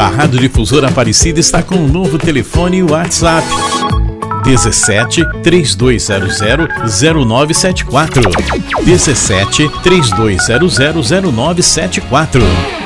A Rádio Difusora Aparecida está com um novo telefone e WhatsApp. 17 3200 0974. 17 3200 0974.